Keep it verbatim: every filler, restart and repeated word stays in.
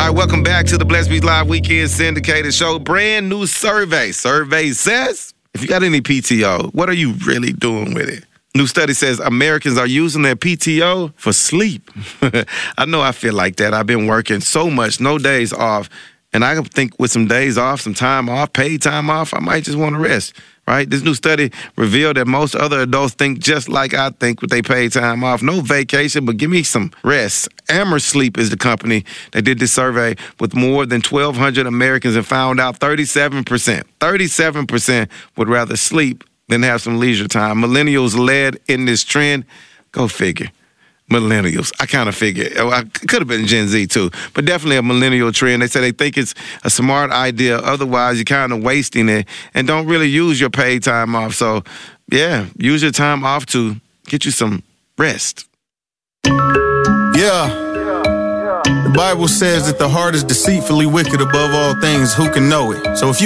All right, welcome back to the Blessed Beats Live Weekend Syndicated Show. Brand new survey. Survey says, if you got any P T O, what are you really doing with it? New study says Americans are using their P T O for sleep. I know I feel like that. I've been working so much, no days off. And I think with some days off, some time off, paid time off, I might just want to rest, right? This new study revealed that most other adults think just like I think with their paid time off. No vacation, but give me some rest. Amber Sleep is the company that did this survey with more than twelve hundred Americans and found out thirty-seven percent, thirty-seven percent would rather sleep than have some leisure time. Millennials led in this trend. Go figure. Millennials. I kind of figured. I could have been Gen Z too, but definitely a millennial trend. They say they think it's a smart idea. Otherwise, you're kind of wasting it and don't really use your paid time off. So, yeah, use your time off to get you some rest. Yeah. The Bible says that the heart is deceitfully wicked above all things. Who can know it? So if you